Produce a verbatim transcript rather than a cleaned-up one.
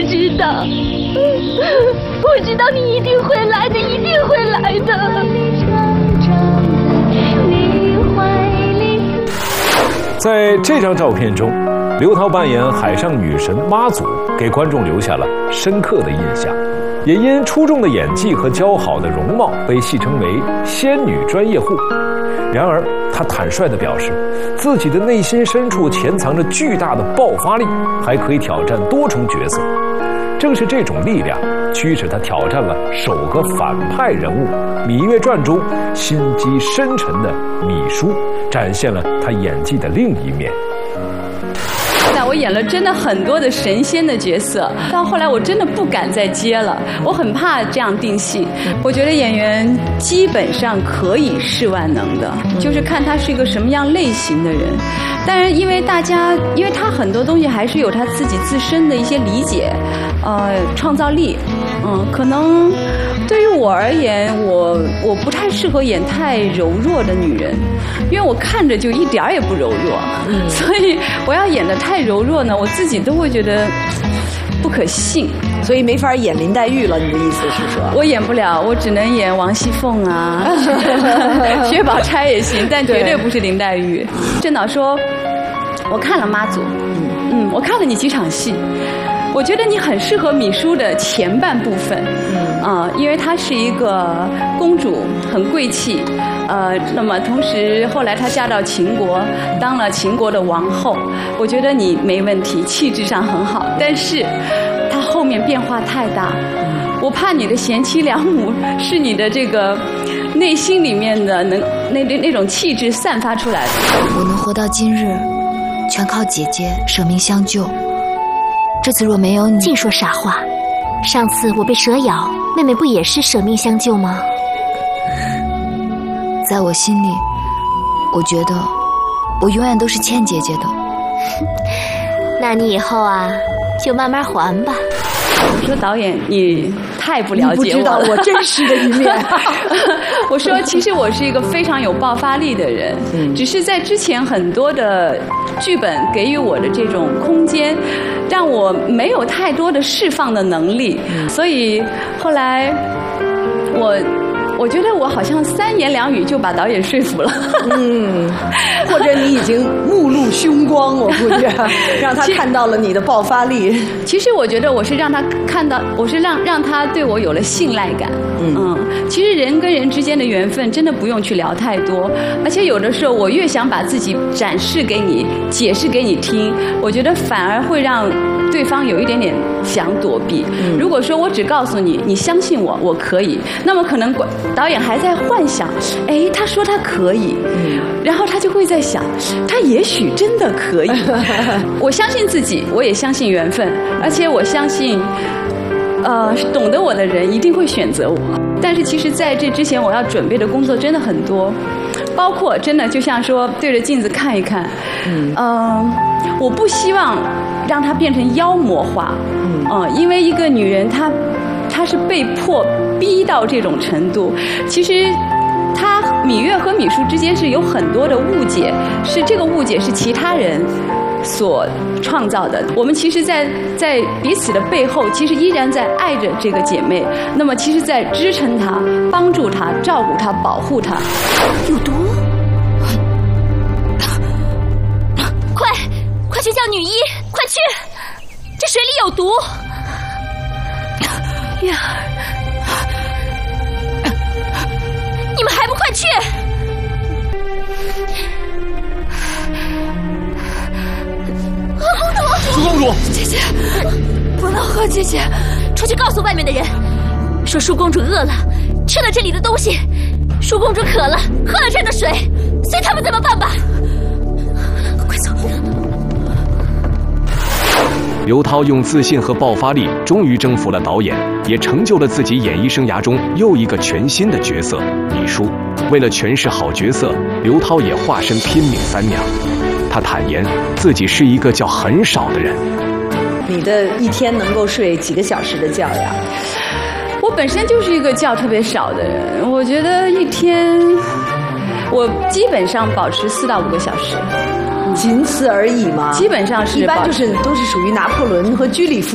知道，我知道你一定会来的，一定会来的。 在这张照片中，刘涛扮演海上女神妈祖，给观众留下了深刻的印象，也因出众的演技和姣好的容貌被戏称为仙女专业户。然而她坦率地表示，自己的内心深处潜藏着巨大的爆发力，还可以挑战多重角色。正是这种力量驱使她挑战了首个反派人物《芈月传》中心机深沉的芈姝，展现了她演技的另一面。 我演了真的很多的神仙的角色，到后来我真的不敢再接了，我很怕这样定戏。我觉得演员基本上可以是万能的，就是看他是一个什么样类型的人。当然，因为大家，因为他很多东西还是有他自己自身的一些理解，呃，创造力。嗯，可能对于我而言，我我不太适合演太柔弱的女人，因为我看着就一点儿也不柔弱，嗯、所以我要演得太柔弱呢，我自己都会觉得不可信， 所以没法演林黛玉了。你的意思是说？ 我演不了，我只能演王熙凤啊，薛宝钗也行，但绝对不是林黛玉。郑导说，我看了妈祖，嗯嗯，我看了你几场戏。我觉得你很适合芈姝的前半部分，嗯啊、呃，因为她是一个公主，很贵气，呃，那么同时后来她嫁到秦国，当了秦国的王后，我觉得你没问题，气质上很好，但是她后面变化太大，我怕你的贤妻良母是你的这个内心里面的能那那那种气质散发出来的。 我能活到今日，全靠姐姐舍命相救。这次若没有你， 净说傻话。上次我被蛇咬，妹妹不也是舍命相救吗？ 在我心里，我觉得我永远都是欠姐姐的。 那你以后啊，就慢慢还吧。 我说导演，你太不了解我了， 你不知道我真实的一面。 我说，其实我是一个非常有爆发力的人，嗯、只是在之前很多的剧本给予我的这种空间，让我没有太多的释放的能力，嗯、所以后来我。我觉得我好像三言两语就把导演说服了， 嗯，或者你已经目露凶光，我估计让他看到了你的爆发力。 其实我觉得我是让他看到，我是让让他对我有了信赖感。嗯, 嗯，其实人跟人之间的缘分真的不用去聊太多，而且有的时候我越想把自己展示给你、解释给你听，我觉得反而会让对方有一点点想躲避。嗯、如果说我只告诉你，你相信我，我可以，那么可能导演还在幻想，哎，他说他可以，嗯、然后他就会在想，他也许真的可以。我相信自己，我也相信缘分，而且我相信，呃，懂得我的人一定会选择我。但是其实在这之前，我要准备的工作真的很多，包括真的就像说对着镜子看一看，嗯、呃，我不希望让它变成妖魔化，嗯、呃，因为一个女人她她是被迫逼到这种程度，其实她芈月和芈姝之间是有很多的误解，是这个误解是其他人所创造的。我们其实在在彼此的背后，其实依然在爱着这个姐妹，那么其实在支撑她、帮助她、照顾她、保护她。 有毒！快快去叫女医，快去！这水里有毒！月儿，你们还不快去！ 苏公主， 姐姐，不能喝，姐姐，出去告诉外面的人，说舒公主饿了，吃了这里的东西；舒公主渴了，喝了这的水，随他们怎么办吧。快走！ 刘涛用自信和爆发力，终于征服了导演，也成就了自己演艺生涯中又一个全新的角色——芈姝。为了诠释好角色，刘涛也化身拼命三娘。他坦言自己是一个觉很少的人。 你的一天能够睡几个小时的觉呀？ 我本身就是一个觉特别少的人，我觉得一天我基本上保持四到五个小时， 仅此而已吗？ 基本上是， 一般就是都是属于拿破仑和居里夫